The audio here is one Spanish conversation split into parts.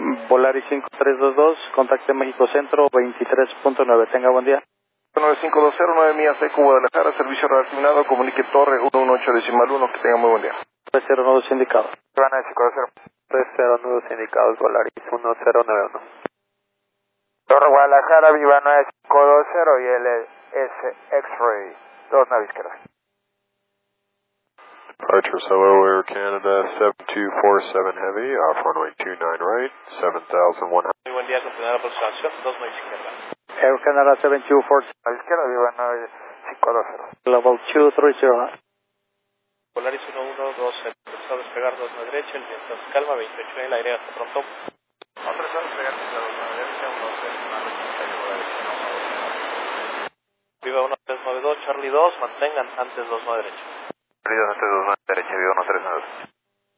Volaris 5322, contacte México Centro 23.9, tenga buen día. 9520, 9 millas de Guadalajara, servicio reasignado, comunique Torre 118.1, que tenga muy buen día. 30 nudos indicados. Ivana 520. 30 nudos indicados, Volaris 1091. Torre Guadalajara, Viva 9520 y LS X-Ray, 2 nave izquierda. Departures, hello, Air Canada 7247 Heavy, off runway 29 right, 7,100. Muy buen día, continuar la aproximación, 2 nave izquierda. Air Canada 724, A la izquierda, Viva 9520. level 230. Volaris 1112, empezó a despegar 2 nave derecha, el viento es calma, 28 en el aire, hasta pronto. Autorizado a despegar hacia 2 nave derecha, 1 Viva 1392, Charlie 2, mantengan antes 2 nave derecha. Perdido antes 2 nave derecha, Viva 139.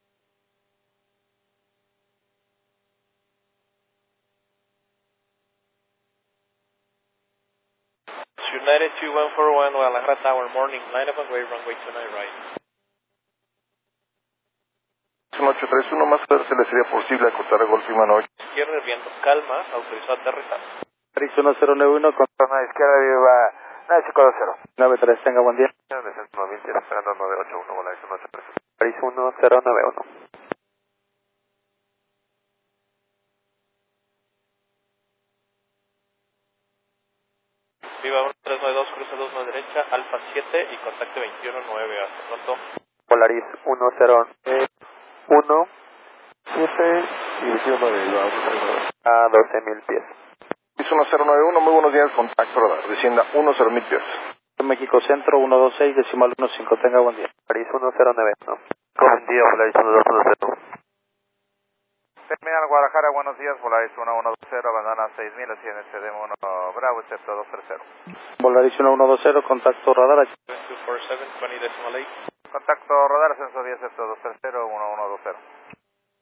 United 2141, Guadalajara Tower, morning, line up and way, runway 29 right. 1831, más tarde se le sería posible acortar a Golf Lima 8. Izquierda, el viento calma, autorizado a aterrizar. Volaris 1091, con Zona izquierda, Viva 9520. 93, tenga buen día. De centro 2000, esperando 981, Volaris 183. Volaris 1091. Viva 1392, cruza 2 nave derecha, Alfa 7 y contacte 219, hasta pronto. Volaris 101, 7 y 19 a 12,000 pies. 1091, muy buenos días, contacto radar, descienda 10,000 pies. México Centro 126, decimal 15, tenga buen día. Volaris 1091. Buen día, Volaris 1210. Terminal Guadalajara, buenos días, Volaris 1120, abandona 6000, CNC Demo 1 Bravo, excepto 230. Volaris 1120, contacto radar. 247, 20 decimal 8. Contacto radar, ascenso 10, excepto 230, 1120.